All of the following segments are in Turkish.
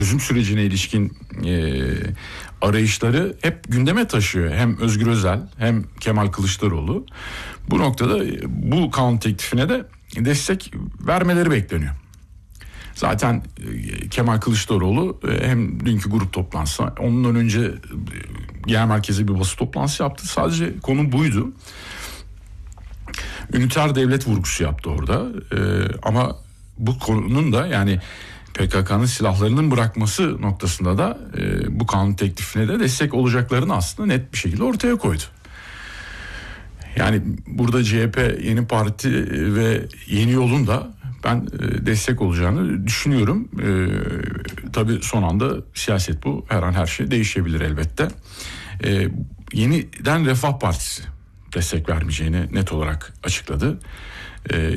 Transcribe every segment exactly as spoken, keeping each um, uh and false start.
çözüm sürecine ilişkin e, arayışları hep gündeme taşıyor. Hem Özgür Özel hem Kemal Kılıçdaroğlu. Bu noktada bu kanun teklifine de destek vermeleri bekleniyor. Zaten e, Kemal Kılıçdaroğlu e, hem dünkü grup toplantısı, ondan önce e, genel merkezi bir basın toplantısı yaptı. Sadece konu buydu. Üniter devlet vurgusu yaptı orada. E, ama bu konunun da yani P K K'nın silahlarının bırakması noktasında da e, bu kanun teklifine de destek olacaklarını aslında net bir şekilde ortaya koydu. Yani burada C H P, Yeni Parti ve Yeni Yol'un da ben e, destek olacağını düşünüyorum. E, tabii son anda siyaset bu. Her an her şey değişebilir elbette. E, yeniden Refah Partisi destek vermeyeceğini net olarak açıkladı. E,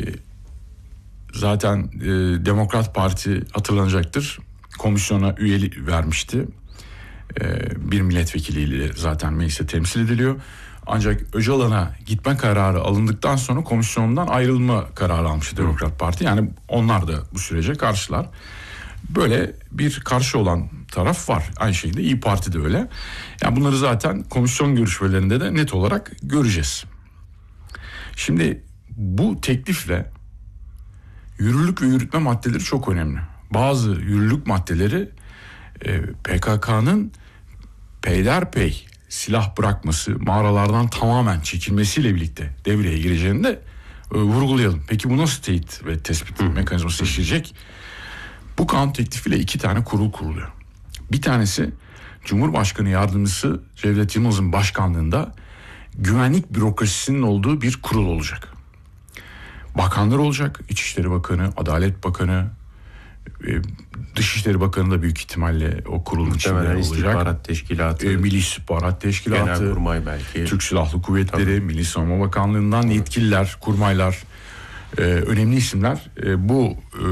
zaten e, Demokrat Parti hatırlanacaktır. Komisyona üyelik vermişti. E, bir milletvekiliyle zaten mecliste temsil ediliyor. Ancak Öcalan'a gitme kararı alındıktan sonra komisyondan ayrılma kararı almıştı Demokrat Parti. Yani onlar da bu sürece karşılar. Böyle bir karşı olan taraf var. Aynı şekilde İYİ Parti de öyle. Yani bunları zaten komisyon görüşmelerinde de net olarak göreceğiz. Şimdi bu teklifle yürürlük ve yürütme maddeleri çok önemli. Bazı yürürlük maddeleri e, P K K'nın peyderpey silah bırakması, mağaralardan tamamen çekilmesiyle birlikte devreye gireceğini de e, vurgulayalım. Peki bu nasıl teyit ve tespit Hı. mekanizması işleyecek? Bu kanun teklifiyle iki tane kurul kuruluyor. Bir tanesi Cumhurbaşkanı Yardımcısı Cevdet Yılmaz'ın başkanlığında güvenlik bürokrasisinin olduğu bir kurul olacak. Bakanlar olacak. İçişleri Bakanı, Adalet Bakanı, Dışişleri Bakanı da büyük ihtimalle o kurulun içinde olacak. İstihbarat Teşkilatı, e, Milli İstihbarat Teşkilatı, Genelkurmay belki, Türk Silahlı Kuvvetleri, Tabii. Milli Savunma Bakanlığı'ndan Tabii. yetkililer, kurmaylar, e, önemli isimler e, bu e,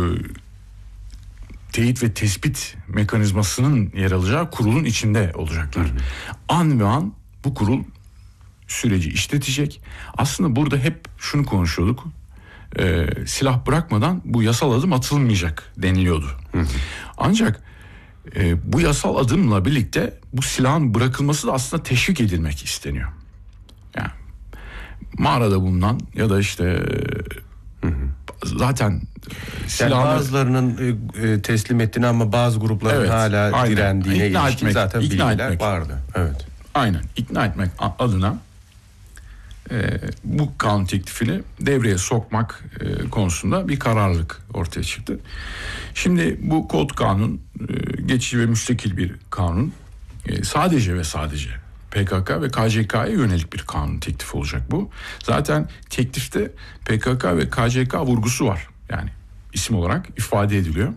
teyit ve tespit mekanizmasının yer alacağı kurulun içinde olacaklar. Hı hı. An ve an bu kurul süreci işletecek. Aslında burada hep şunu konuşuyorduk. Ee, silah bırakmadan bu yasal adım atılmayacak deniliyordu. Hı hı. Ancak e, bu yasal adımla birlikte bu silahın bırakılması da aslında teşvik edilmek isteniyor. Yani mağarada bulunan ya da işte hı hı. zaten silahını... yani bazılarının e, teslim ettiğini ama bazı grupların evet, hala aynen. direndiğine ikna ilişkin etmek, zaten bilgiler etmek. vardı. Evet. Aynen ikna etmek adına e, bu kanun teklifini devreye sokmak e, konusunda bir kararlılık ortaya çıktı. Şimdi bu kod kanun e, geçici ve müstakil bir kanun. E, sadece ve sadece P K K ve K C K'ya yönelik bir kanun teklifi olacak bu. Zaten teklifte P K K ve K C K vurgusu var. Yani isim olarak ifade ediliyor.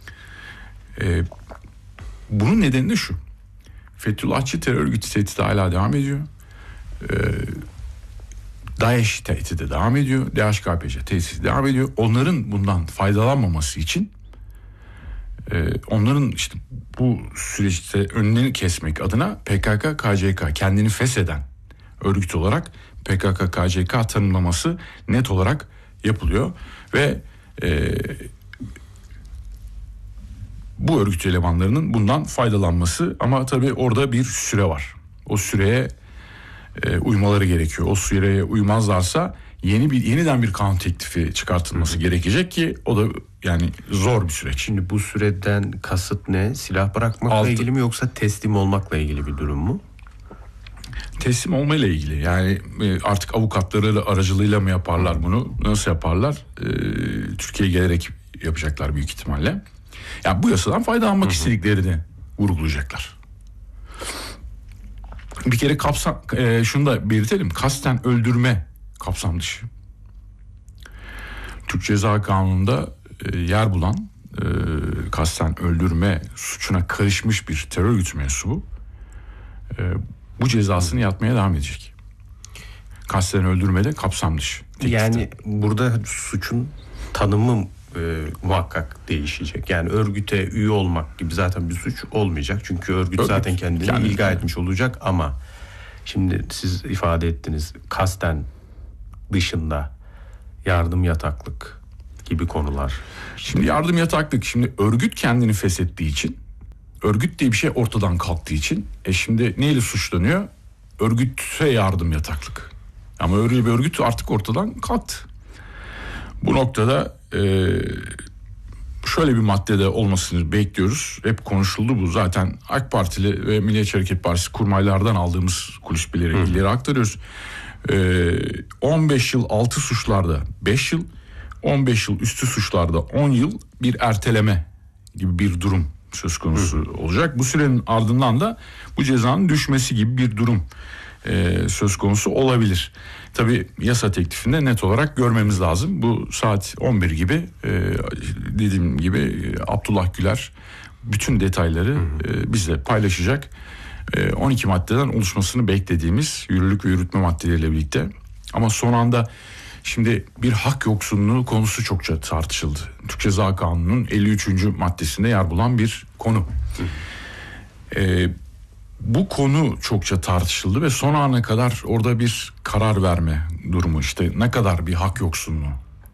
E, bunun nedeni de şu. Fethullahçı terör örgütü tehdidi hala devam ediyor. E, DAEŞ tehdidi de devam ediyor. D H K P C tehdidi devam ediyor. Onların bundan faydalanmaması için e, onların işte bu süreçte önlerini kesmek adına P K K K C K kendini fesheden örgüt olarak P K K K C K tanımlaması net olarak yapılıyor ve e, bu örgüt elemanlarının bundan faydalanması, ama tabii orada bir süre var. O süreye e, uymaları gerekiyor. O süreye uymazlarsa yeni bir yeniden bir kanun teklifi çıkartılması Hı. gerekecek ki o da yani zor bir süreç. Şimdi bu süreden kasıt ne? Silah bırakmakla Altı. ilgili mi yoksa teslim olmakla ilgili bir durum mu? Teslim olmayla ilgili. Yani artık avukatları aracılığıyla mı yaparlar bunu? Nasıl yaparlar? Ee, Türkiye'ye gelerek yapacaklar büyük ihtimalle. Yani bu yasadan faydalanmak hı hı. istediklerini vurgulayacaklar. Bir kere kapsam, e, şunu da belirtelim. Kasten öldürme kapsam dışı. Türk Ceza Kanunu'nda e, yer bulan e, kasten öldürme suçuna karışmış bir terör örgütü mensubu e, bu cezasını yatmaya devam edecek. Kasten öldürme de kapsam dışı. Teklifte. Yani burada suçun tanımı e, muhakkak değişecek. Yani örgüte üye olmak gibi zaten bir suç olmayacak. Çünkü örgüt, örgüt zaten kendini kendini ilga etmiş olacak, ama şimdi siz ifade ettiniz, kasten dışında yardım yataklık gibi konular. Şimdi yardım yataklık, şimdi örgüt kendini feshettiği için örgüt diye bir şey ortadan kalktığı için e şimdi neyle suçlanıyor? Örgüte yardım yataklık. Ama öyle bir örgüt artık ortadan kalktı. Bu noktada e, şöyle bir maddede olmasını bekliyoruz. Hep konuşuldu bu. Zaten AK Partili ve Milliyetçi Hareket Partisi kurmaylardan aldığımız kulis bilgileri aktarıyoruz. E, on beş yıl altı suçlarda beş yıl, on beş yıl üstü suçlarda on yıl bir erteleme gibi bir durum söz konusu Hı. olacak. Bu sürenin ardından da bu cezanın düşmesi gibi bir durum e, söz konusu olabilir. Tabii yasa teklifinde net olarak görmemiz lazım. Bu saat on bir gibi e, dediğim gibi Abdullah Güler bütün detayları e, bizle paylaşacak. E, on iki maddeden oluşmasını beklediğimiz yürürlük ve yürütme maddeleriyle birlikte. Ama son anda şimdi bir hak yoksunluğu konusu çokça tartışıldı. Türk Ceza Kanunu'nun elli üçüncü maddesinde yer bulan bir konu. Ee, bu konu çokça tartışıldı ve son ana kadar orada bir karar verme durumu. İşte ne kadar bir hak yoksunluğu?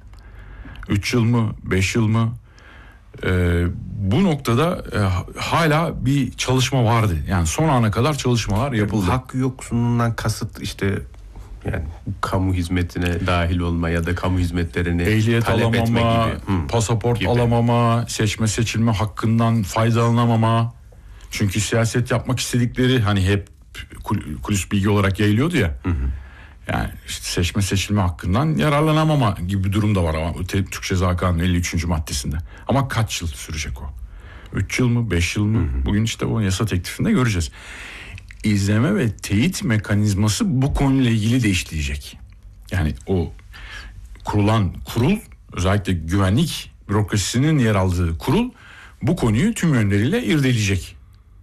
üç yıl mı? beş yıl mı? Ee, bu noktada e, hala bir çalışma vardı. Yani son ana kadar çalışmalar yapıldı. Yani hak yoksunluğundan kasıt işte... Yani kamu hizmetine dahil olma ya da kamu hizmetlerini ehliyet talep alamama, etme gibi. Hı, pasaport gibi. alamama, seçme seçilme hakkından faydalanamama. Çünkü siyaset yapmak istedikleri hani hep kulis bilgi olarak yayılıyordu ya. Hı hı. Yani işte seçme seçilme hakkından yararlanamama gibi bir durum da var ama Türk Ceza Kanunu elli üçüncü maddesinde. Ama kaç yıl sürecek o? üç yıl mı, beş yıl mı? Hı hı. Bugün işte bu yasa teklifinde göreceğiz. İzleme ve teyit mekanizması bu konuyla ilgili de işleyecek. Yani o kurulan kurul, özellikle güvenlik bürokrasisinin yer aldığı kurul bu konuyu tüm yönleriyle irdeleyecek.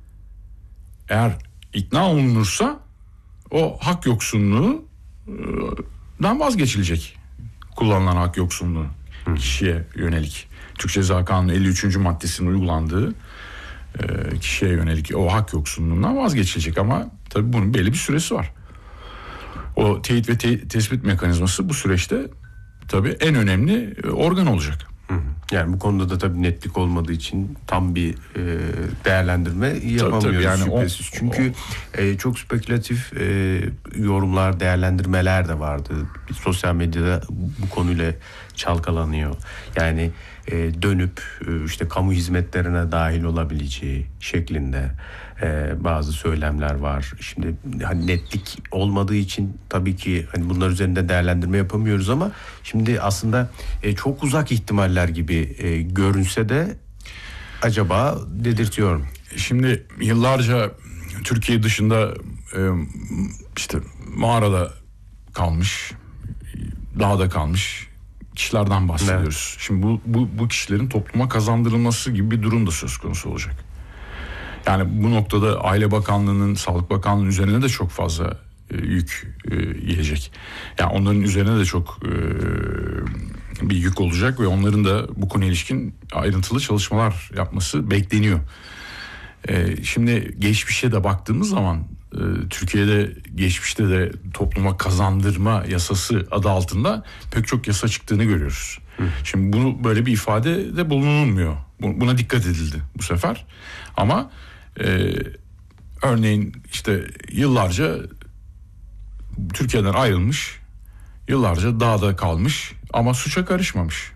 Eğer ikna olunursa o hak yoksunluğundan vazgeçilecek. Kullanılan hak yoksunluğu kişiye yönelik. Türk Ceza Kanunu elli üçüncü maddesinin uygulandığı kişiye yönelik o hak yoksunluğundan vazgeçilecek ama tabii bunun belli bir süresi var. O teyit ve te- tespit mekanizması bu süreçte tabii en önemli organ olacak. Hı hı. Yani bu konuda da tabii netlik olmadığı için tam bir e, değerlendirme yapamıyoruz tabii, tabii yani şüphesiz. O, Çünkü o... E, çok spekülatif e, yorumlar, değerlendirmeler de vardı. Bir sosyal medyada bu konuyla çalkalanıyor. Yani e, dönüp e, işte kamu hizmetlerine dahil olabileceği şeklinde e, bazı söylemler var. Şimdi hani netlik olmadığı için tabii ki hani bunlar üzerinde değerlendirme yapamıyoruz ama şimdi aslında e, çok uzak ihtimaller gibi e, görünse de acaba dedirtiyorum. Şimdi yıllarca Türkiye dışında e, işte mağarada kalmış, dağda kalmış kişilerden bahsediyoruz. Evet. Şimdi bu, bu bu kişilerin topluma kazandırılması gibi bir durum da söz konusu olacak. Yani bu noktada Aile Bakanlığı'nın, Sağlık Bakanlığı'nın üzerine de çok fazla e, yük e, yiyecek. Yani onların üzerine de çok e, bir yük olacak ve onların da bu konuya ilişkin ayrıntılı çalışmalar yapması bekleniyor. E, şimdi geçmişe de baktığımız zaman e, Türkiye'de geçmişte de topluma kazandırma yasası adı altında pek çok yasa çıktığını görüyoruz. Hı. Şimdi bunu böyle bir ifade de bulunulmuyor. Buna dikkat edildi bu sefer. Ama e, örneğin işte yıllarca Türkiye'den ayrılmış, yıllarca dağda kalmış ama suça karışmamış.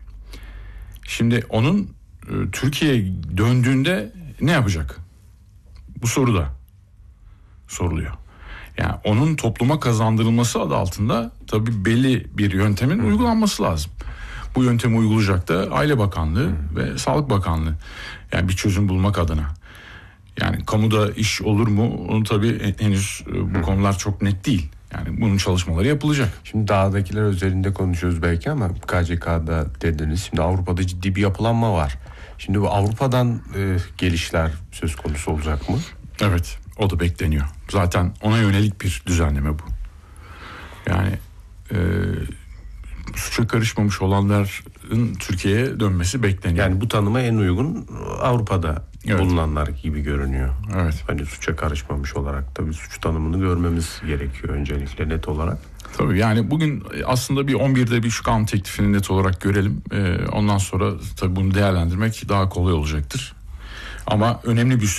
Şimdi onun e, Türkiye'ye döndüğünde ne yapacak? Bu soru da soruluyor. Yani onun topluma kazandırılması adı altında tabii belli bir yöntemin Hı. uygulanması lazım. Bu yöntemi uygulayacak da Aile Bakanlığı Hı. ve Sağlık Bakanlığı. Yani bir çözüm bulmak adına. Yani kamuda iş olur mu? Onu tabii henüz bu Hı. konular çok net değil. Yani bunun çalışmaları yapılacak. Şimdi dağdakiler özelinde konuşuyoruz belki ama K C K'da dediniz. Şimdi Avrupa'da ciddi bir yapılanma var. Şimdi bu Avrupa'dan e, gelişler söz konusu olacak mı? Evet, o da bekleniyor. Zaten ona yönelik bir düzenleme bu. Yani e, suça karışmamış olanların Türkiye'ye dönmesi bekleniyor. Yani bu tanıma en uygun Avrupa'da evet. bulunanlar gibi görünüyor. Evet. Hani suça karışmamış olarak tabii suç tanımını görmemiz gerekiyor öncelikle net olarak. Tabii yani bugün aslında bir on birde bir şu kanun teklifini net olarak görelim. Ee, ondan sonra tabii bunu değerlendirmek daha kolay olacaktır. Ama önemli bir